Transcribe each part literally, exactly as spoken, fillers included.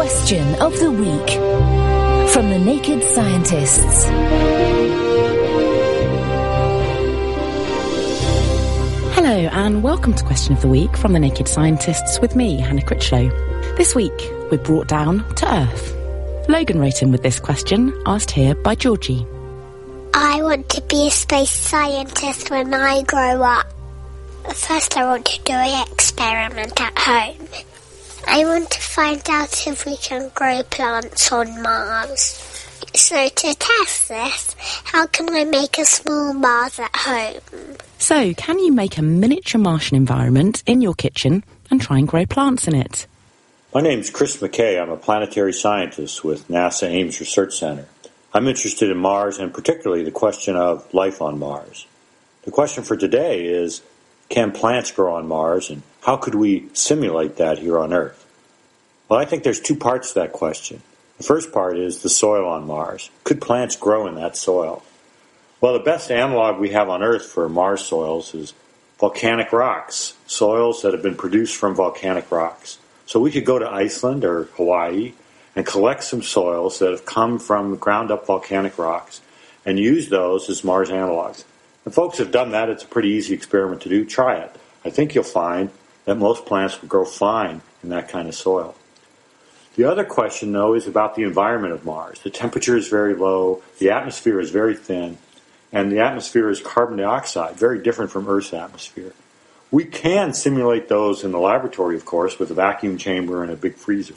Question of the Week from the Naked Scientists. Hello and welcome to Question of the Week from the Naked Scientists with me, Hannah Critchlow. This week, we're brought down to Earth. Logan wrote in with this question, asked here by Georgie. I want to be a space scientist when I grow up. First, I want to do an experiment at home. I want to find out if we can grow plants on Mars. So to test this, how can I make a small Mars at home? So, can you make a miniature Martian environment in your kitchen and try and grow plants in it? My name's Chris McKay. I'm a planetary scientist with NASA Ames Research Center. I'm interested in Mars and particularly the question of life on Mars. The question for today is, can plants grow on Mars, and how could we simulate that here on Earth? Well, I think there's two parts to that question. The first part is the soil on Mars. Could plants grow in that soil? Well, the best analog we have on Earth for Mars soils is volcanic rocks, soils that have been produced from volcanic rocks. So we could go to Iceland or Hawaii and collect some soils that have come from ground-up volcanic rocks and use those as Mars analogs. And folks have done that. It's a pretty easy experiment to do. Try it. I think you'll find that most plants will grow fine in that kind of soil. The other question, though, is about the environment of Mars. The temperature is very low, the atmosphere is very thin, and the atmosphere is carbon dioxide, very different from Earth's atmosphere. We can simulate those in the laboratory, of course, with a vacuum chamber and a big freezer.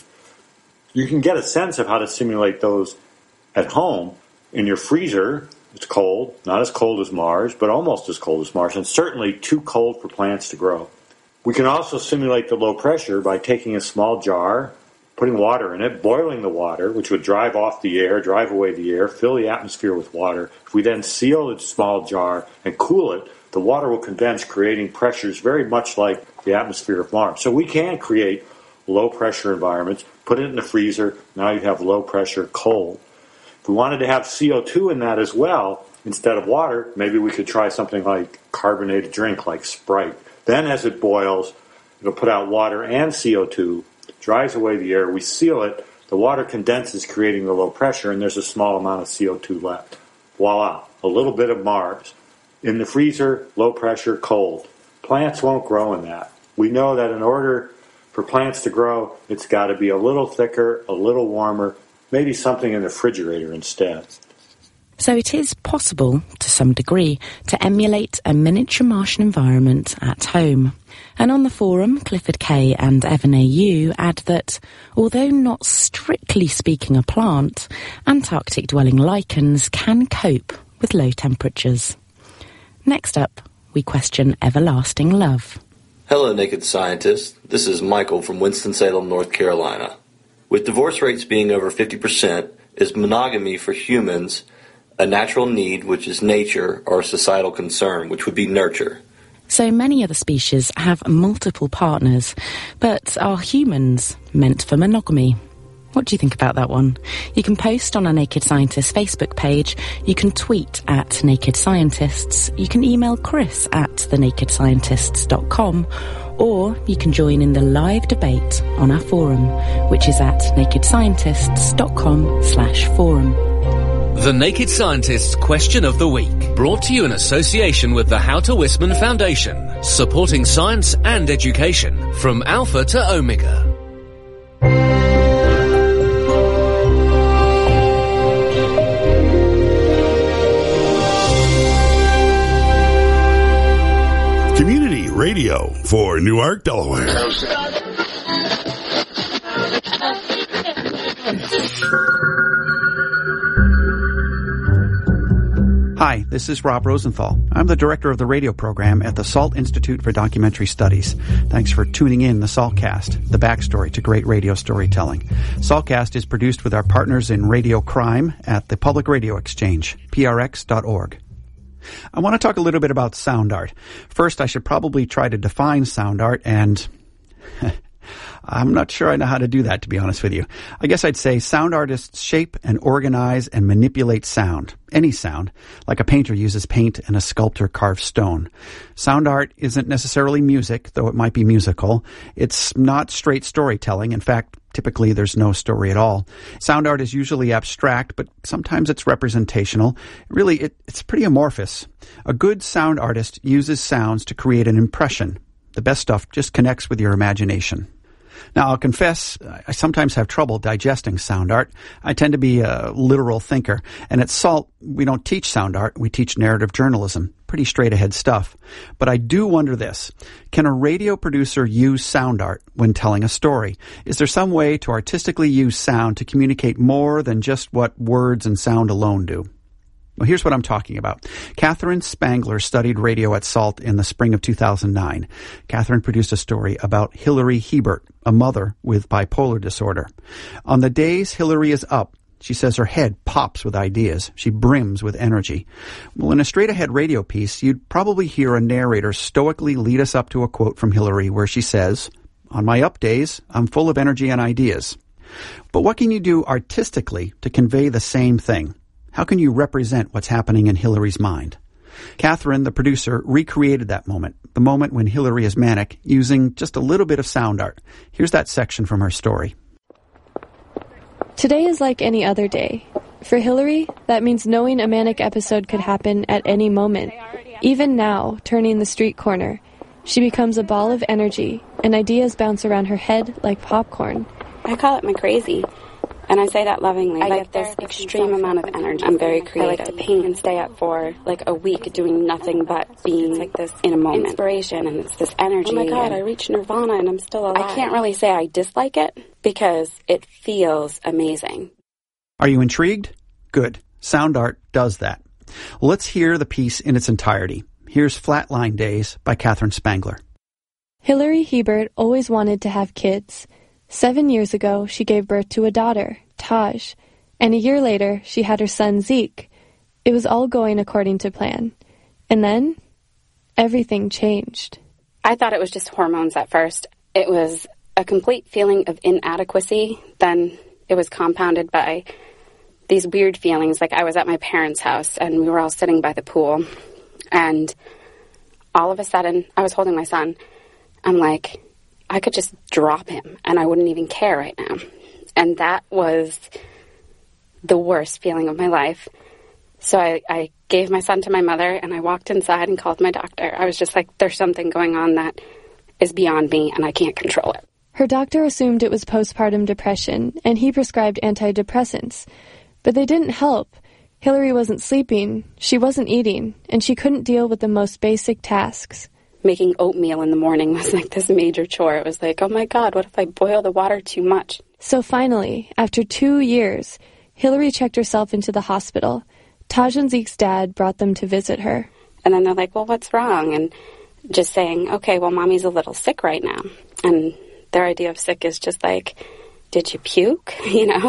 You can get a sense of how to simulate those at home. In your freezer, it's cold, not as cold as Mars, but almost as cold as Mars, and certainly too cold for plants to grow. We can also simulate the low pressure by taking a small jar, putting water in it, boiling the water, which would drive off the air, drive away the air, fill the atmosphere with water. If we then seal the small jar and cool it, the water will condense, creating pressures very much like the atmosphere of Mars. So we can create low-pressure environments, put it in the freezer, now you have low-pressure cold. If we wanted to have C O two in that as well, instead of water, maybe we could try something like carbonated drink, like Sprite. Then as it boils, it'll put out water and C O two, dries away the air, we seal it, the water condenses, creating the low pressure, and there's a small amount of C O two left. Voila, a little bit of Mars. In the freezer, low pressure, cold. Plants won't grow in that. We know that in order for plants to grow, it's got to be a little thicker, a little warmer, maybe something in the refrigerator instead. So it is possible, to some degree, to emulate a miniature Martian environment at home. And on the forum, Clifford K. and Evan A U add that, although not strictly speaking a plant, Antarctic-dwelling lichens can cope with low temperatures. Next up, we question everlasting love. Hello, Naked Scientist. This is Michael from Winston-Salem, North Carolina. With divorce rates being over fifty percent, is monogamy for humans a natural need, which is nature, or a societal concern, which would be nurture? So many other species have multiple partners, but are humans meant for monogamy? What do you think about that one? You can post on our Naked Scientists Facebook page, you can tweet at Naked Scientists, you can email Chris at the naked scientists dot com, or you can join in the live debate on our forum, which is at naked scientists dot com slash forum. The Naked Scientists Question of the Week, brought to you in association with the Houter Wisman Foundation, supporting science and education from Alpha to Omega. Community radio for Newark, Delaware. Hi, this is Rob Rosenthal. I'm the director of the radio program at the SALT Institute for Documentary Studies. Thanks for tuning in the SALTcast, the backstory to great radio storytelling. SALTcast is produced with our partners in radio crime at the Public Radio Exchange, P R X dot org. I want to talk a little bit about sound art. First, I should probably try to define sound art, and I'm not sure I know how to do that, to be honest with you. I guess I'd say sound artists shape and organize and manipulate sound, any sound, like a painter uses paint and a sculptor carves stone. Sound art isn't necessarily music, though it might be musical. It's not straight storytelling. In fact, Typically, there's no story at all. Sound art is usually abstract, but sometimes it's representational. Really, it, it's pretty amorphous. A good sound artist uses sounds to create an impression. The best stuff just connects with your imagination. Now, I'll confess, I sometimes have trouble digesting sound art. I tend to be a literal thinker. And at SALT, we don't teach sound art. We teach narrative journalism. Pretty straight-ahead stuff. But I do wonder this. Can a radio producer use sound art when telling a story? Is there some way to artistically use sound to communicate more than just what words and sound alone do? Well, here's what I'm talking about. Catherine Spangler studied radio at SALT in the spring of two thousand nine. Catherine produced a story about Hillary Hebert, a mother with bipolar disorder. On the days Hillary is up, she says her head pops with ideas. She brims with energy. Well, in a straight-ahead radio piece, you'd probably hear a narrator stoically lead us up to a quote from Hillary where she says, "On my up days, I'm full of energy and ideas." But what can you do artistically to convey the same thing? How can you represent what's happening in Hillary's mind? Catherine, the producer, recreated that moment, the moment when Hillary is manic, using just a little bit of sound art. Here's that section from her story. Today is like any other day. For Hillary, that means knowing a manic episode could happen at any moment. Even now, turning the street corner, she becomes a ball of energy, and ideas bounce around her head like popcorn. I call it my crazy. And I say that lovingly. I get this extreme amount of energy. I'm very creative. I like to paint and stay up for like a week doing nothing but being like this in a moment. Inspiration, and it's this energy. Oh my God, I reached nirvana and I'm still alive. I can't really say I dislike it because it feels amazing. Are you intrigued? Good. Sound art does that. Well, let's hear the piece in its entirety. Here's Flatline Days by Catherine Spangler. Hillary Hebert always wanted to have kids. Seven years ago, she gave birth to a daughter, Taj, and a year later, she had her son, Zeke. It was all going according to plan. And then, everything changed. I thought it was just hormones at first. It was a complete feeling of inadequacy. Then it was compounded by these weird feelings, like I was at my parents' house, and we were all sitting by the pool, and all of a sudden, I was holding my son. I'm like, I could just drop him and I wouldn't even care right now. And that was the worst feeling of my life. So I, I gave my son to my mother and I walked inside and called my doctor. I was just like, there's something going on that is beyond me and I can't control it. Her doctor assumed it was postpartum depression and he prescribed antidepressants. But they didn't help. Hillary wasn't sleeping, she wasn't eating, and she couldn't deal with the most basic tasks. Making oatmeal in the morning was like this major chore. It was like, oh my God, what if I boil the water too much? So finally, after two years, Hillary checked herself into the hospital. Taj and Zeke's dad brought them to visit her. And then they're like, well, what's wrong? And just saying, okay, well, mommy's a little sick right now. And their idea of sick is just like, did you puke? You know?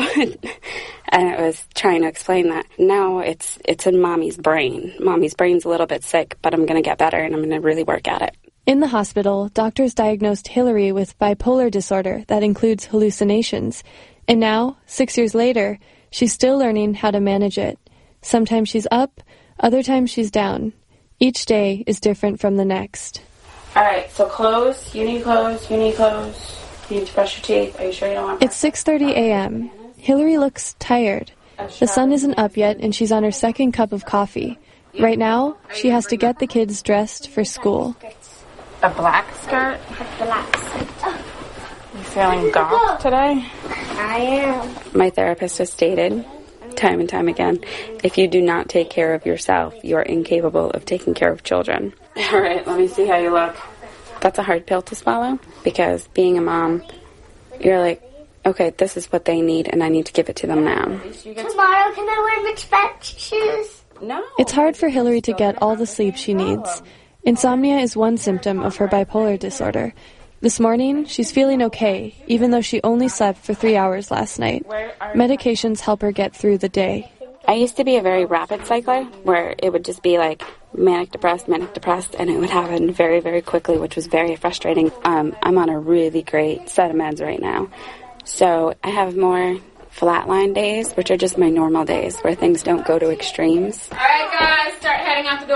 And it was trying to explain that. No, it's it's in mommy's brain. Mommy's brain's a little bit sick, but I'm going to get better and I'm going to really work at it. In the hospital, doctors diagnosed Hillary with bipolar disorder that includes hallucinations. And now, six years later, she's still learning how to manage it. Sometimes she's up, other times she's down. Each day is different from the next. All right, so clothes, you need clothes, you need clothes, you need to brush your teeth. Are you sure you don't want to? It's six thirty a.m. Hillary looks tired. The sun isn't up yet, and she's on her second cup of coffee. Right now, she has to get the kids dressed for school. A black skirt? A black skirt. You feeling goth today? I am. My therapist has stated, time and time again, if you do not take care of yourself, you are incapable of taking care of children. All right, let me see how you look. That's a hard pill to swallow, because being a mom, you're like, okay, this is what they need, and I need to give it to them now. Tomorrow, can I wear mixed shoes? No. It's hard for Hillary to get all the sleep she needs. Insomnia is one symptom of her bipolar disorder. This morning, she's feeling okay, even though she only slept for three hours last night. Medications help her get through the day. I used to be a very rapid cycler, where it would just be like manic depressed, manic depressed, and it would happen very, very quickly, which was very frustrating. Um, I'm on a really great set of meds right now. So I have more flatline days, which are just my normal days, where things don't go to extremes. All right, guys, start heading out the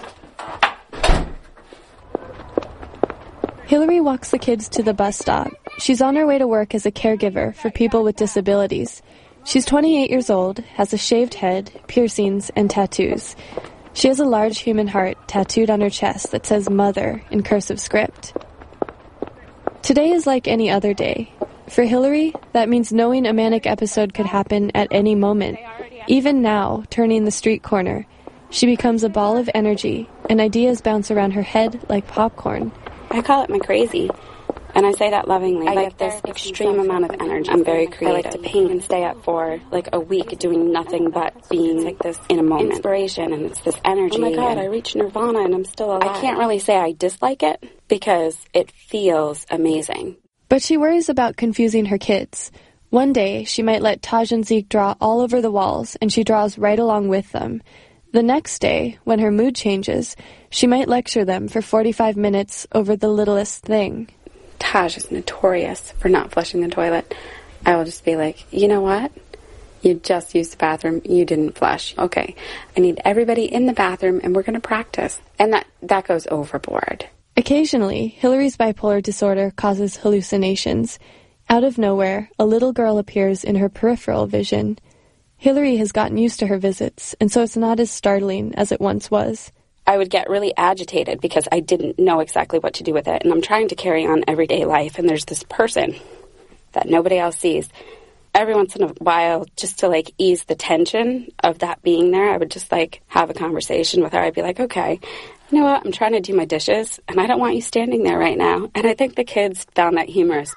door. Hillary walks the kids to the bus stop. She's on her way to work as a caregiver for people with disabilities. She's twenty-eight years old, has a shaved head, piercings, and tattoos. She has a large human heart tattooed on her chest that says Mother in cursive script. Today is like any other day. For Hillary, that means knowing a manic episode could happen at any moment. Even now, turning the street corner, she becomes a ball of energy, and ideas bounce around her head like popcorn. I call it my crazy, and I say that lovingly. I like this extreme amount of energy. I'm very creative. I like to paint and stay up for like a week doing nothing but being like this in a moment. Inspiration, and it's this energy. Oh my God, I reached nirvana and I'm still alive. I can't really say I dislike it because it feels amazing. But she worries about confusing her kids. One day, she might let Taj and Zeke draw all over the walls, and she draws right along with them. The next day, when her mood changes, she might lecture them for forty-five minutes over the littlest thing. Taj is notorious for not flushing the toilet. I will just be like, you know what? You just used the bathroom. You didn't flush. Okay. I need everybody in the bathroom, and we're going to practice. And that, that goes overboard. Occasionally, Hillary's bipolar disorder causes hallucinations. Out of nowhere, a little girl appears in her peripheral vision. Hillary has gotten used to her visits, and so it's not as startling as it once was. I would get really agitated because I didn't know exactly what to do with it, and I'm trying to carry on everyday life, and there's this person that nobody else sees. Every once in a while, just to, like, ease the tension of that being there, I would just, like, have a conversation with her. I'd be like, okay, you know what, I'm trying to do my dishes, and I don't want you standing there right now. And I think the kids found that humorous.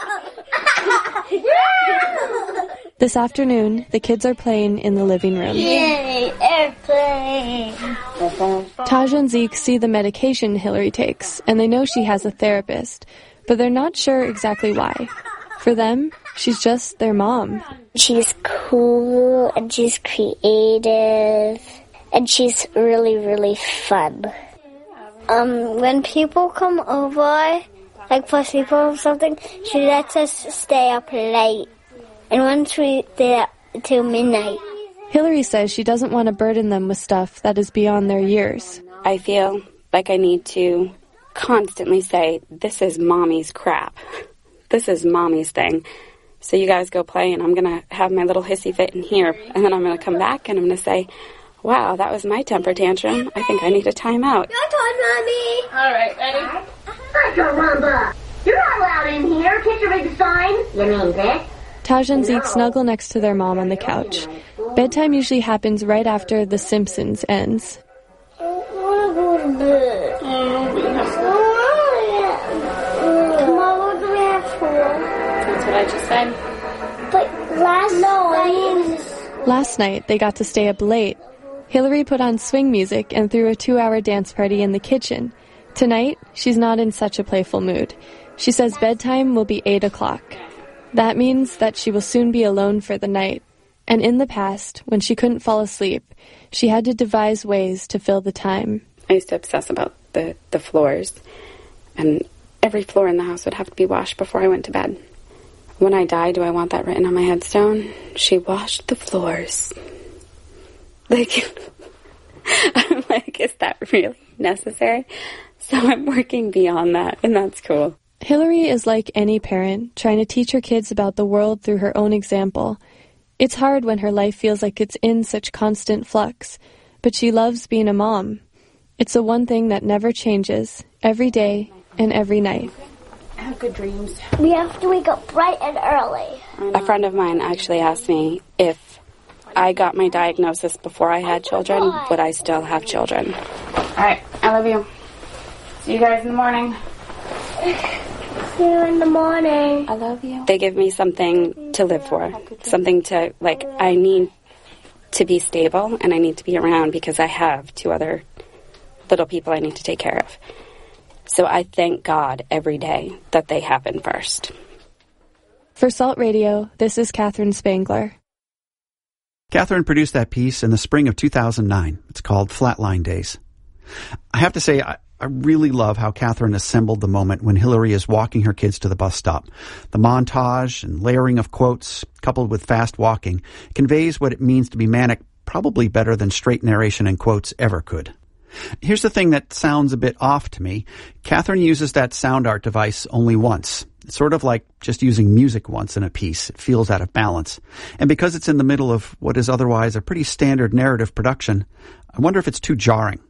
This afternoon, the kids are playing in the living room. Yay, airplane! Taj and Zeke see the medication Hillary takes, and they know she has a therapist, but they're not sure exactly why. For them, she's just their mom. She's cool, and she's creative, and she's really, really fun. Um, when people come over, like plus people or something, she lets us stay up late. And once we stay up till midnight. Hillary says she doesn't want to burden them with stuff that is beyond their years. I feel like I need to constantly say, this is mommy's crap. This is mommy's thing. So you guys go play, and I'm going to have my little hissy fit in here. And then I'm going to come back, and I'm going to say, wow, that was my temper tantrum. I think I need a timeout. Your turn, Mommy. All right, ready? Rumba. You're not allowed in here. Can't you read the sign? You mean this? Taj and Zeke snuggle next to their mom on the couch. Bedtime usually happens right after The Simpsons ends. I want to go to bed. Oh, we have Tomorrow we're going to have school. That's what I just said. But last night... Last night, they got to stay up late. Hillary put on swing music and threw a two-hour dance party in the kitchen. Tonight, she's not in such a playful mood. She says bedtime will be eight o'clock. That means that she will soon be alone for the night. And in the past, when she couldn't fall asleep, she had to devise ways to fill the time. I used to obsess about the, the floors. And every floor in the house would have to be washed before I went to bed. When I die, do I want that written on my headstone? She washed the floors. Like, I'm like, is that really necessary? So I'm working beyond that, and that's cool. Hillary is like any parent, trying to teach her kids about the world through her own example. It's hard when her life feels like it's in such constant flux, but she loves being a mom. It's the one thing that never changes, every day and every night. I have good dreams. We have to wake up bright and early. A friend of mine actually asked me if I got my diagnosis before I had children, would I still have children? All right, I love you. See you guys in the morning. See you in the morning. I love you. They give me something to live for, something to, like, I need to be stable and I need to be around because I have two other little people I need to take care of. So I thank God every day that they happen first. For Salt Radio, this is Catherine Spangler. Catherine produced that piece in the spring of two thousand nine. It's called Flatline Days. I have to say, I, I really love how Catherine assembled the moment when Hillary is walking her kids to the bus stop. The montage and layering of quotes, coupled with fast walking, conveys what it means to be manic probably better than straight narration and quotes ever could. Here's the thing that sounds a bit off to me. Catherine uses that sound art device only once, It's sort of like just using music once in a piece. It feels out of balance. And because it's in the middle of what is otherwise a pretty standard narrative production, I wonder if it's too jarring.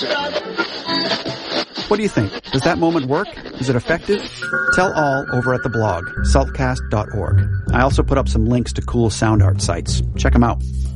What do you think? Does that moment work? Is it effective? Tell all over at the blog, saltcast dot org. I also put up some links to cool sound art sites. Check them out.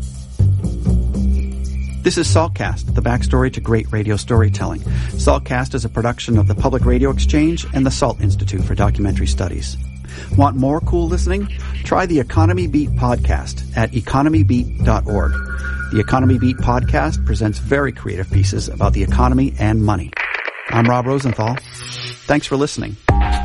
This is Saltcast, the backstory to great radio storytelling. Saltcast is a production of the Public Radio Exchange and the Salt Institute for Documentary Studies. Want more cool listening? Try the Economy Beat podcast at economy beat dot org. The Economy Beat podcast presents very creative pieces about the economy and money. I'm Rob Rosenthal. Thanks for listening.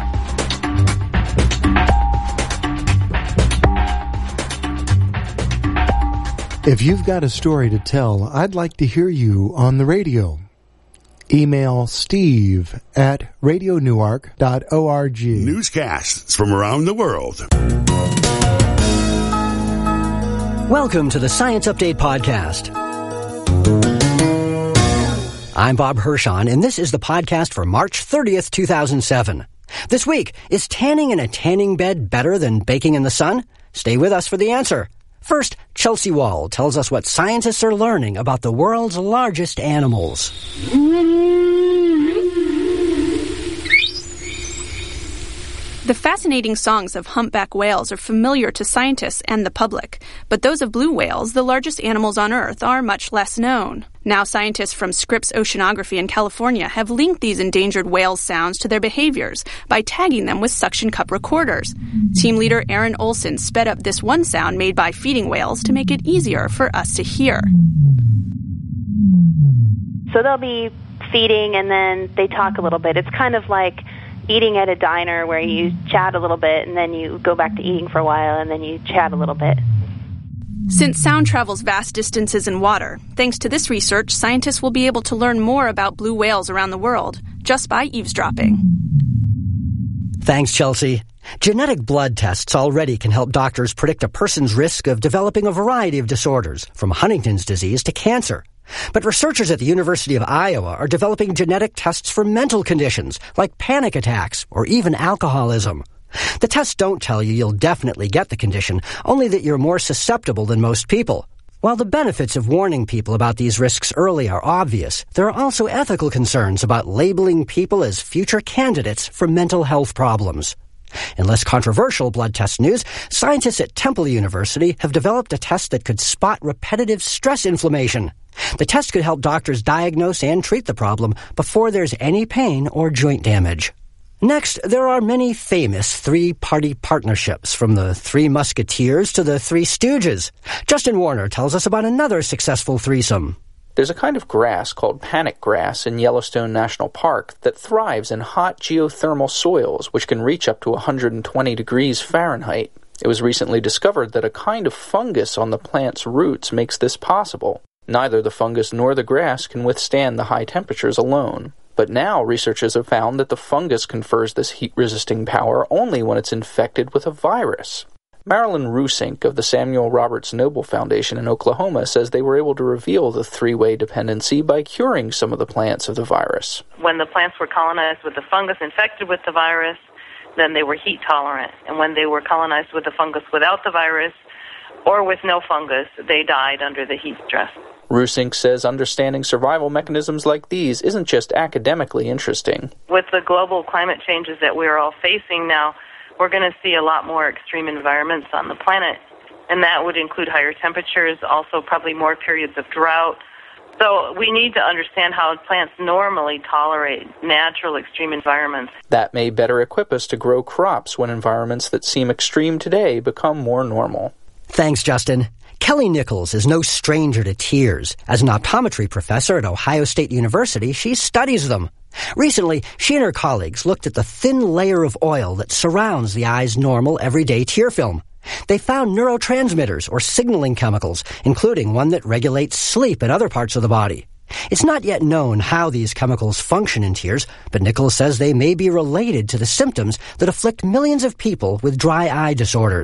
If you've got a story to tell, I'd like to hear you on the radio. Email Steve at radio newark dot org. Newscasts from around the world. Welcome to the Science Update Podcast. I'm Bob Hirschon, and this is the podcast for March thirtieth, two thousand seven. This week, is tanning in a tanning bed better than baking in the sun? Stay with us for the answer. First, Chelsea Wall tells us what scientists are learning about the world's largest animals. The fascinating songs of humpback whales are familiar to scientists and the public, but those of blue whales, the largest animals on Earth, are much less known. Now scientists from Scripps Oceanography in California have linked these endangered whales' sounds to their behaviors by tagging them with suction cup recorders. Team leader Aaron Olson sped up this one sound made by feeding whales to make it easier for us to hear. So they'll be feeding and then they talk a little bit. It's kind of like eating at a diner where you chat a little bit and then you go back to eating for a while and then you chat a little bit. Since sound travels vast distances in water, thanks to this research, scientists will be able to learn more about blue whales around the world just by eavesdropping. Thanks, Chelsea. Genetic blood tests already can help doctors predict a person's risk of developing a variety of disorders, from Huntington's disease to cancer. But researchers at the University of Iowa are developing genetic tests for mental conditions, like panic attacks or even alcoholism. The tests don't tell you you'll definitely get the condition, only that you're more susceptible than most people. While the benefits of warning people about these risks early are obvious, there are also ethical concerns about labeling people as future candidates for mental health problems. In less controversial blood test news, scientists at Temple University have developed a test that could spot repetitive stress inflammation. The test could help doctors diagnose and treat the problem before there's any pain or joint damage. Next, there are many famous three-party partnerships, from the Three Musketeers to the Three Stooges. Justin Warner tells us about another successful threesome. There's a kind of grass called panic grass in Yellowstone National Park that thrives in hot geothermal soils, which can reach up to one hundred twenty degrees Fahrenheit. It was recently discovered that a kind of fungus on the plant's roots makes this possible. Neither the fungus nor the grass can withstand the high temperatures alone. But now researchers have found that the fungus confers this heat-resisting power only when it's infected with a virus. Marilyn Rusink of the Samuel Roberts Noble Foundation in Oklahoma says they were able to reveal the three-way dependency by curing some of the plants of the virus. When the plants were colonized with the fungus infected with the virus, then they were heat tolerant. And when they were colonized with the fungus without the virus, or with no fungus, they died under the heat stress. Rusink says understanding survival mechanisms like these isn't just academically interesting. With the global climate changes that we're all facing now, we're going to see a lot more extreme environments on the planet, and that would include higher temperatures, also probably more periods of drought. So we need to understand how plants normally tolerate natural extreme environments. That may better equip us to grow crops when environments that seem extreme today become more normal. Thanks, Justin. Kelly Nichols is no stranger to tears. As an optometry professor at Ohio State University, she studies them. Recently, she and her colleagues looked at the thin layer of oil that surrounds the eye's normal, everyday tear film. They found neurotransmitters, or signaling chemicals, including one that regulates sleep and other parts of the body. It's not yet known how these chemicals function in tears, but Nichols says they may be related to the symptoms that afflict millions of people with dry eye disorders.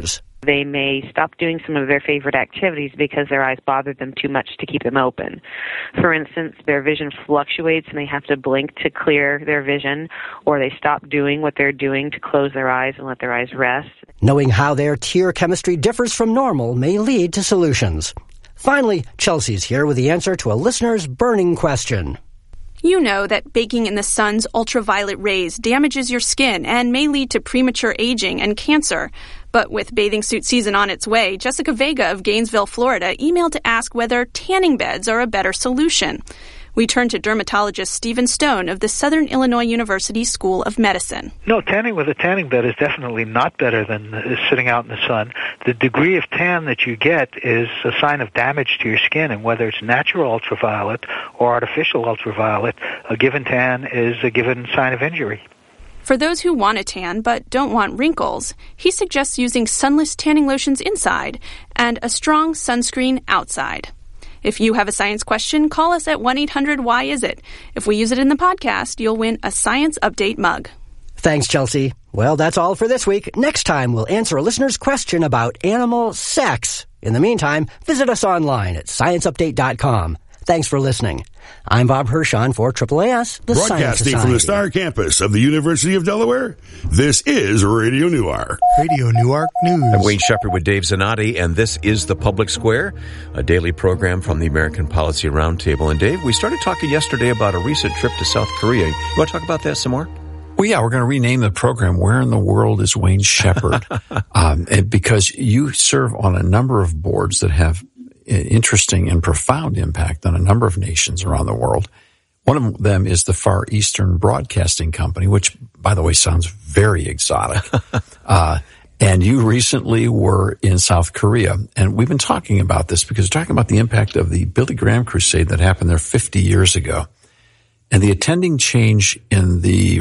They may stop doing some of their favorite activities because their eyes bother them too much to keep them open. For instance, their vision fluctuates and they have to blink to clear their vision, or they stop doing what they're doing to close their eyes and let their eyes rest. Knowing how their tear chemistry differs from normal may lead to solutions. Finally, Chelsea's here with the answer to a listener's burning question. You know that baking in the sun's ultraviolet rays damages your skin and may lead to premature aging and cancer. But with bathing suit season on its way, Jessica Vega of Gainesville, Florida, emailed to ask whether tanning beds are a better solution. We turn to dermatologist Stephen Stone of the Southern Illinois University School of Medicine. No, tanning with a tanning bed is definitely not better than uh, sitting out in the sun. The degree of tan that you get is a sign of damage to your skin, and whether it's natural ultraviolet or artificial ultraviolet, a given tan is a given sign of injury. For those who want a tan but don't want wrinkles, he suggests using sunless tanning lotions inside and a strong sunscreen outside. If you have a science question, call us at one eight hundred why is it. If we use it in the podcast, you'll win a Science Update mug. Thanks, Chelsea. Well, that's all for this week. Next time, we'll answer a listener's question about animal sex. In the meantime, visit us online at science update dot com. Thanks for listening. I'm Bob Hirschon for Triple A S, the Science Broadcasting Society. from the Star Campus of the University of Delaware, this is Radio Newark. Radio Newark News. I'm Wayne Shepherd with Dave Zanotti, and this is The Public Square, a daily program from the American Policy Roundtable. And Dave, we started talking yesterday about a recent trip to South Korea. You want to talk about that some more? Well, yeah, we're going to rename the program Where in the World is Wayne Shepherd? um, and because you serve on a number of boards that have interesting and profound impact on a number of nations around the world. One of them is the Far Eastern Broadcasting Company, which, by the way, sounds very exotic. uh, and you recently were in South Korea. And we've been talking about this because we're talking about the impact of the Billy Graham crusade that happened there fifty years ago. And the attending change in the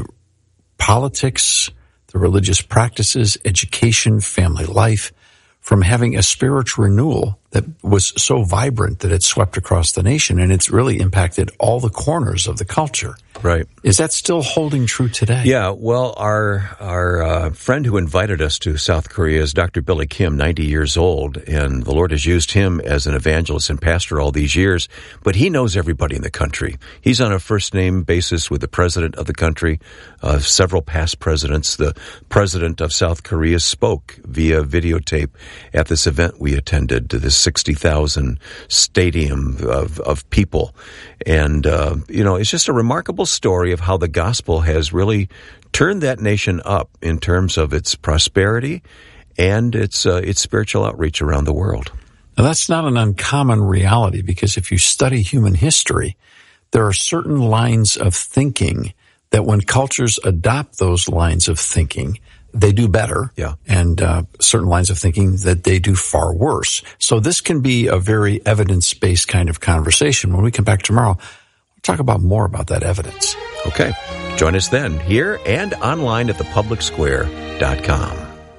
politics, the religious practices, education, family life, from having a spiritual renewal that was so vibrant that it swept across the nation, and it's really impacted all the corners of the culture. Right. Is that still holding true today? Yeah, well, our our uh, friend who invited us to South Korea is Doctor Billy Kim, ninety years old, and the Lord has used him as an evangelist and pastor all these years, but he knows everybody in the country. He's on a first-name basis with the president of the country, uh, several past presidents. The president of South Korea spoke via videotape at this event we attended, to this sixty thousand stadium of, of people. And, uh, you know, it's just a remarkable story of how the gospel has really turned that nation up in terms of its prosperity and its uh, its spiritual outreach around the world. Now, that's not an uncommon reality, because if you study human history, there are certain lines of thinking that when cultures adopt those lines of thinking, they do better. Yeah. And uh, certain lines of thinking that they do far worse. So this can be a very evidence-based kind of conversation. When we come back tomorrow, we'll talk about more about that evidence. Okay. Join us then, here and online at the public square dot com.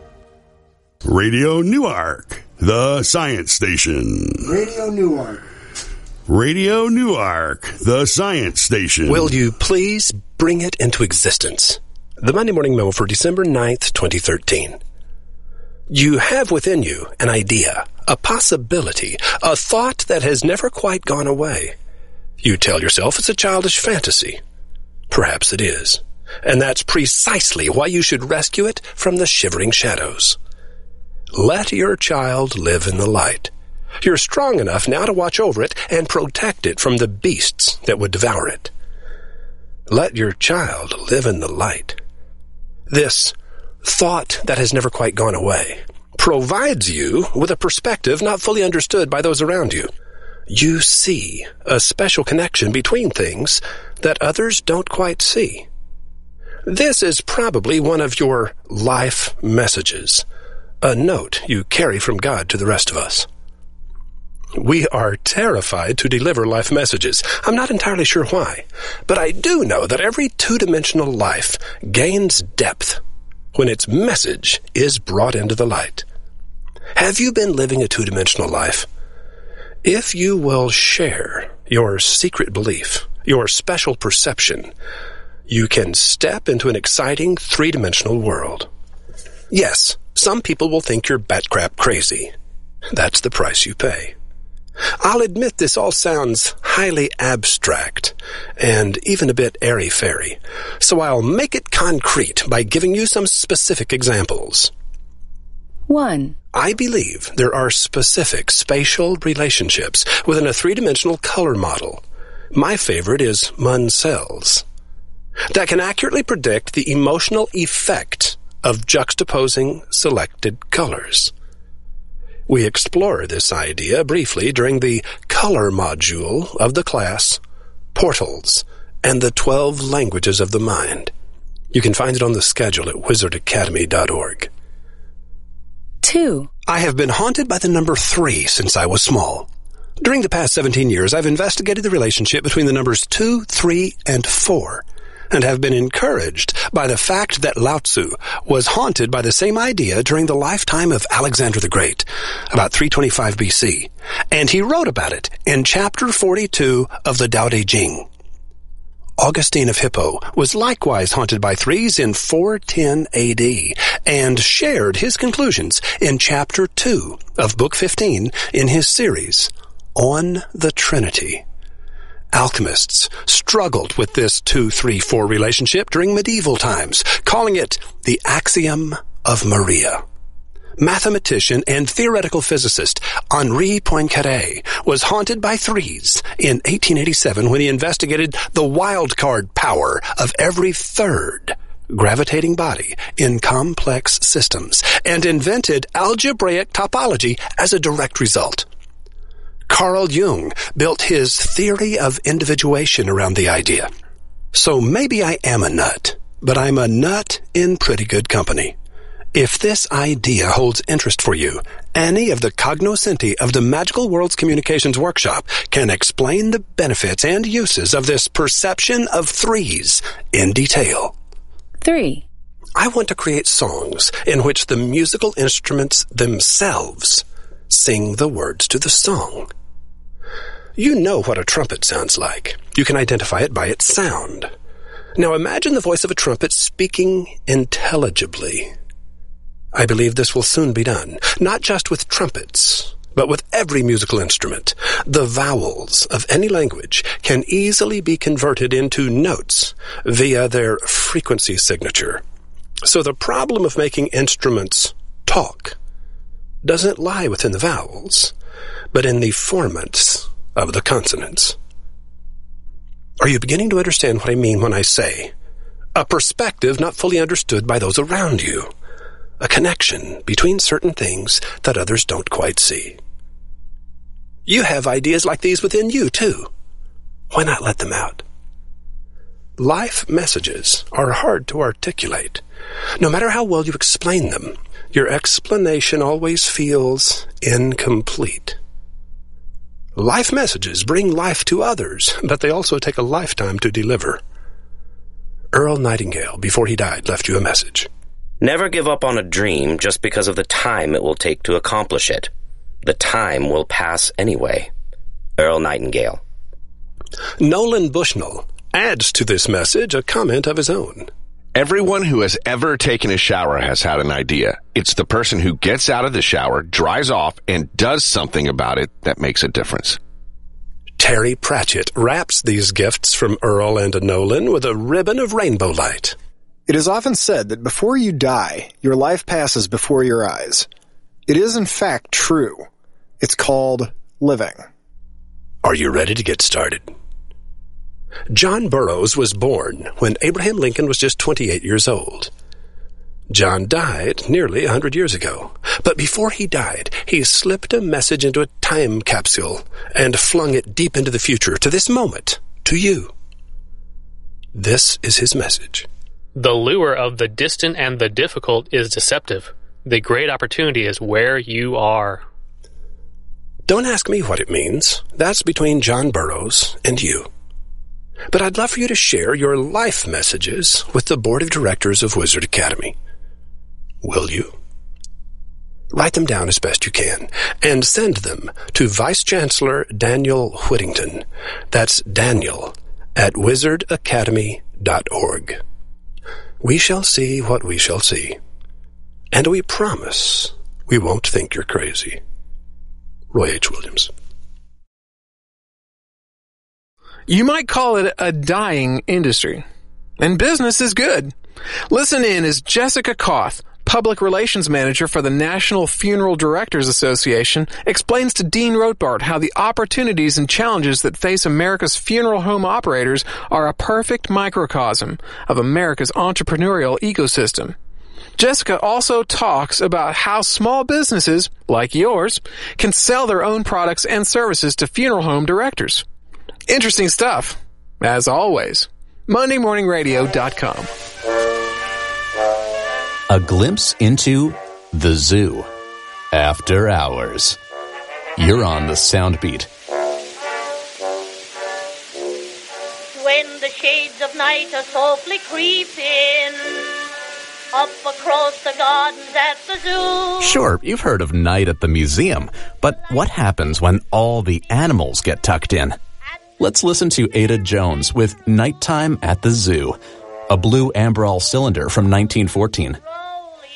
Radio Newark, the science station. Radio Newark. Radio Newark, the science station. Will you please bring it into existence? The Monday Morning Memo for December ninth, twenty thirteen. You have within you an idea, a possibility, a thought that has never quite gone away. You tell yourself it's a childish fantasy. Perhaps it is. And that's precisely why you should rescue it from the shivering shadows. Let your child live in the light. You're strong enough now to watch over it and protect it from the beasts that would devour it. Let your child live in the light. This thought that has never quite gone away provides you with a perspective not fully understood by those around you. You see a special connection between things that others don't quite see. This is probably one of your life messages, a note you carry from God to the rest of us. We are terrified to deliver life messages. I'm not entirely sure why, but I do know that every two-dimensional life gains depth when its message is brought into the light. Have you been living a two-dimensional life? If you will share your secret belief, your special perception, you can step into an exciting three-dimensional world. Yes, Some people will think you're bat-crap crazy. That's the price you pay. I'll admit this all sounds highly abstract and even a bit airy-fairy, so I'll make it concrete by giving you some specific examples. One. I believe there are specific spatial relationships within a three-dimensional color model. My favorite is Munsell's, that can accurately predict the emotional effect of juxtaposing selected colors. We explore this idea briefly during the color module of the class Portals and the twelve Languages of the Mind. You can find it on the schedule at wizard academy dot org. Two. I have been haunted by the number three since I was small. During the past seventeen years, I've investigated the relationship between the numbers two, three, and four, and have been encouraged by the fact that Lao Tzu was haunted by the same idea during the lifetime of Alexander the Great, about three twenty-five B C, and he wrote about it in chapter forty-two of the Tao Te Ching. Augustine of Hippo was likewise haunted by threes in four ten A D and shared his conclusions in chapter two of book fifteen in his series On the Trinity. Alchemists struggled with this two three four relationship during medieval times, calling it the axiom of Maria. Mathematician and theoretical physicist Henri Poincaré was haunted by threes in eighteen eighty-seven when he investigated the wildcard power of every third gravitating body in complex systems and invented algebraic topology as a direct result. Carl Jung built his theory of individuation around the idea. So maybe I am a nut, but I'm a nut in pretty good company. If this idea holds interest for you, any of the cognoscenti of the Magical Worlds Communications Workshop can explain the benefits and uses of this perception of threes in detail. Three. I want to create songs in which the musical instruments themselves sing the words to the song. You know what a trumpet sounds like. You can identify it by its sound. Now imagine the voice of a trumpet speaking intelligibly. I believe this will soon be done, not just with trumpets, but with every musical instrument. The vowels of any language can easily be converted into notes via their frequency signature. So the problem of making instruments talk doesn't lie within the vowels, but in the formants of the consonants. Are you beginning to understand what I mean when I say a perspective not fully understood by those around you? A connection between certain things that others don't quite see. You have ideas like these within you, too. Why not let them out? Life messages are hard to articulate. No matter how well you explain them, your explanation always feels incomplete. Life messages bring life to others, but they also take a lifetime to deliver. Earl Nightingale, before he died, left you a message. Never give up on a dream just because of the time it will take to accomplish it. The time will pass anyway. Earl Nightingale. Nolan Bushnell adds to this message a comment of his own. Everyone who has ever taken a shower has had an idea. It's the person who gets out of the shower, dries off, and does something about it that makes a difference. Terry Pratchett wraps these gifts from Earl and Nolan with a ribbon of rainbow light. It is often said that before you die, your life passes before your eyes. It is in fact true. It's called living. Are you ready to get started? John Burroughs was born when Abraham Lincoln was just twenty-eight years old. John died nearly one hundred years ago. But before he died, he slipped a message into a time capsule and flung it deep into the future, to this moment, to you. This is his message. The lure of the distant and the difficult is deceptive. The great opportunity is where you are. Don't ask me what it means. That's between John Burroughs and you. But I'd love for you to share your life messages with the board of directors of Wizard Academy. Will you? Write them down as best you can and send them to Vice Chancellor Daniel Whittington. That's Daniel at wizard academy dot org. We shall see what we shall see. And we promise we won't think you're crazy. Roy H. Williams. You might call it a dying industry. And business is good. Listen in as Jessica Koth, Public Relations Manager for the National Funeral Directors Association, explains to Dean Rothbart how the opportunities and challenges that face America's funeral home operators are a perfect microcosm of America's entrepreneurial ecosystem. Jessica also talks about how small businesses, like yours, can sell their own products and services to funeral home directors. Interesting stuff, as always. Monday Morning Radio dot com. A glimpse into the zoo. After hours. You're on the Soundbeat. When the shades of night are softly creeping up across the gardens at the zoo. Sure, you've heard of Night at the Museum, but what happens when all the animals get tucked in? Let's listen to Ada Jones with Nighttime at the Zoo, a blue Ambrol cylinder from nineteen fourteen.